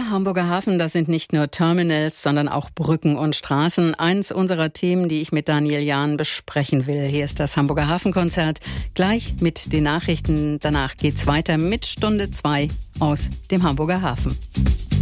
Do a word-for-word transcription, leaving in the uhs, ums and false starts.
Der Hamburger Hafen, das sind nicht nur Terminals, sondern auch Brücken und Straßen. Eins unserer Themen, die ich mit Daniel Jahn besprechen will. Hier ist das Hamburger Hafenkonzert. Gleich mit den Nachrichten. Danach geht's weiter mit Stunde zwei aus dem Hamburger Hafen.